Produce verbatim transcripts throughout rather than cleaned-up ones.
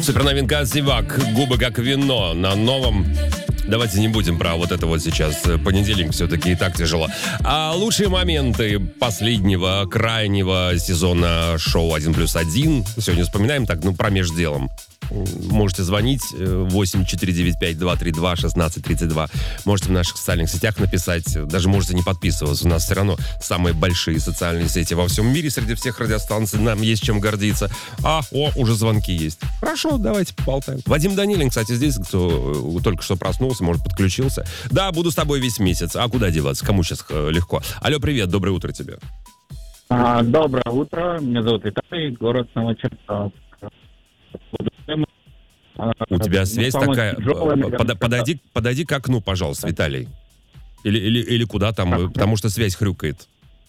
Суперновинка от Севак. Губы как вино на новом. Давайте не будем про вот это вот сейчас. Понедельник все-таки и так тяжело. А лучшие моменты последнего, крайнего сезона шоу один плюс один. Сегодня вспоминаем так, ну, промеж делом. Можете звонить восемь четыре девять пять два три два шестнадцать тридцать два. Можете в наших социальных сетях написать. Даже можете не подписываться. У нас все равно самые большие социальные сети во всем мире. Среди всех радиостанций нам есть чем гордиться. А, о, уже звонки есть. Хорошо, давайте поболтаем. Вадим Данилин, кстати, здесь, кто только что проснулся, может, подключился. Да, буду с тобой весь месяц. А куда деваться? Кому сейчас легко? Алло, привет, доброе утро тебе. А, доброе утро. Меня зовут Виталий, город Новочеркасск. У тебя связь ну, такая. Тяжелая, Под, подойди, подойди к окну, пожалуйста, Виталий. Или, или, или куда там, потому что связь хрюкает.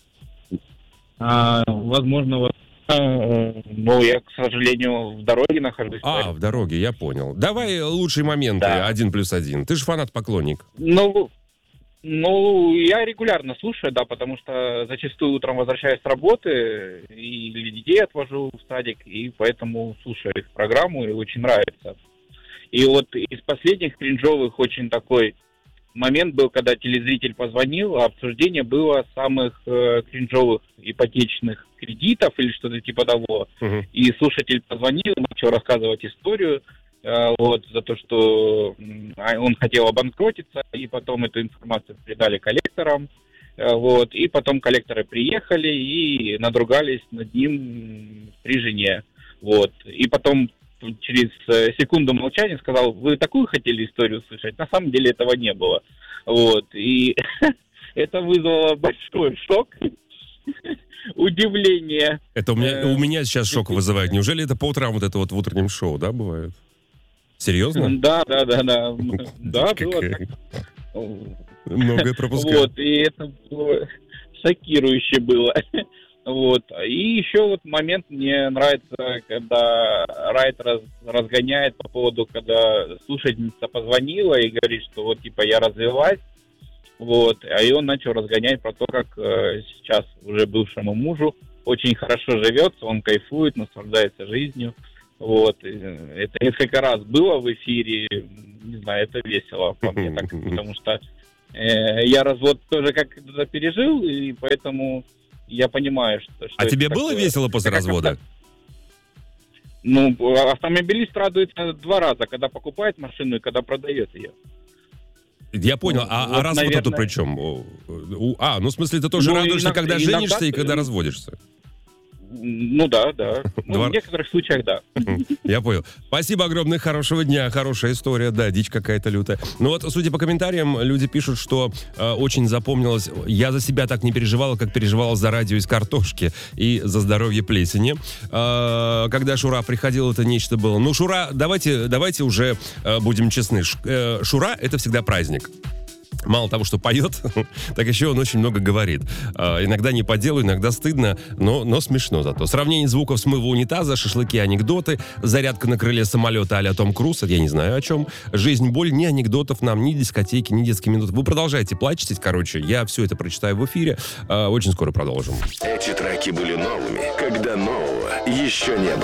А, возможно, вот, но я, к сожалению, в дороге нахожусь. А, в дороге, я понял. Давай лучшие моменты, да. один плюс один. Ты же фанат-поклонник. Ну, ну, я регулярно слушаю, да, потому что зачастую утром возвращаюсь с работы и детей отвожу в садик, и поэтому слушаю их программу, и очень нравится. И вот из последних кринжовых очень такой момент был, когда телезритель позвонил, а обсуждение было самых э, кринжовых ипотечных кредитов или что-то типа того. Uh-huh. И слушатель позвонил, начал рассказывать историю, вот, за то, что он хотел обанкротиться, и потом эту информацию передали коллекторам, вот, и потом коллекторы приехали и надругались над ним при жене, вот, и потом через секунду молчания сказал: вы такую хотели историю услышать? На самом деле этого не было, вот, и это вызвало большой шок, удивление. Это у меня, у меня сейчас шок вызывает. Неужели это по утрам вот это вот в утреннем шоу, да, бывает? Серьезно? Да, да, да, да. Да, было так. Многое пропускаю. Вот, и это было шокирующе было. Вот. И еще вот момент мне нравится, когда Райт раз, разгоняет по поводу, когда слушательница позвонила и говорит, что вот типа я развелась. Вот. А и он начал разгонять про то, как э, сейчас уже бывшему мужу очень хорошо живется, он кайфует, наслаждается жизнью. Вот, это несколько раз было в эфире, не знаю, это весело по мне так, потому что э, я развод тоже как-то пережил, и поэтому я понимаю, что... что а тебе такое. Было весело после это развода? Ну, автомобилист радуется два раза, когда покупает машину и когда продает ее. Я понял, ну, а, вот, а развод наверное... это при чем? А, ну в смысле ты тоже ну, радуешься, иногда, когда иногда... женишься и когда разводишься? Ну да, да. Ну, Двор... В некоторых случаях, да. Я понял. Спасибо огромное, хорошего дня, хорошая история, да, дичь какая-то лютая. Ну вот, судя по комментариям, люди пишут, что э, очень запомнилось. Я за себя так не переживала, как переживала за радио из картошки и за здоровье плесени. Э, когда Шура приходил, это нечто было. Ну, Шура, давайте, давайте уже э, будем честны. Ш, э, Шура — это всегда праздник. Мало того, что поет, так еще он очень много говорит. Э, иногда не по делу, иногда стыдно, но, но смешно зато. Сравнение звуков смыва унитаза, шашлыки, анекдоты, зарядка на крыле самолета а-ля Том Круз, я не знаю о чем. Жизнь, боль, ни анекдотов нам, ни дискотеки, ни детские минуты. Вы продолжаете плачеть, короче, я все это прочитаю в эфире. Э, очень скоро продолжим. Эти треки были новыми, когда нового еще не было.